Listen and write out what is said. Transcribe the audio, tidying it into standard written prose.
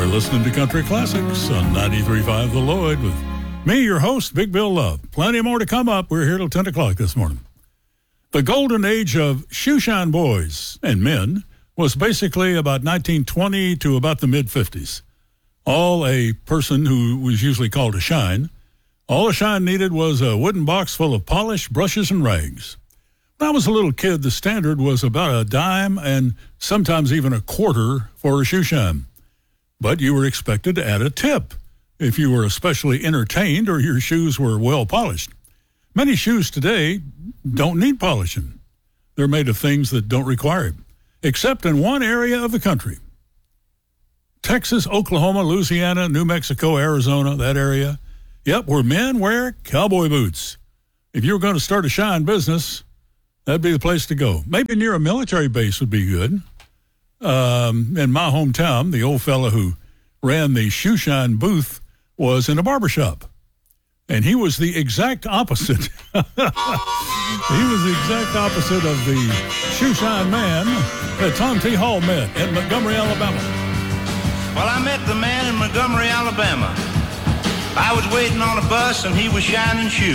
listening to Country Classics on 93.5 The Lloyd with me, your host, Big Bill Love. Plenty more to come up. We're here till 10 o'clock this morning. The golden age of shoeshine boys and men was basically about 1920 to about the mid-50s. All a person who was usually called a shine. All a shine needed was a wooden box full of polish, brushes, and rags. When I was a little kid, the standard was about a dime and sometimes even a quarter for a shoeshine. But you were expected to add a tip if you were especially entertained or your shoes were well polished. Many shoes today don't need polishing. They're made of things that don't require it, except in one area of the country. Texas, Oklahoma, Louisiana, New Mexico, Arizona, that area. Yep, where men wear cowboy boots. If you were going to start a shine business, that'd be the place to go. Maybe near a military base would be good. In my hometown, the old fella who ran the shoeshine booth was in a barbershop. And he was the exact opposite. He was the exact opposite of the shoeshine man that Tom T. Hall met in Montgomery, Alabama. Well, I met the man in Montgomery, Alabama. I was waiting on a bus and he was shining shoes.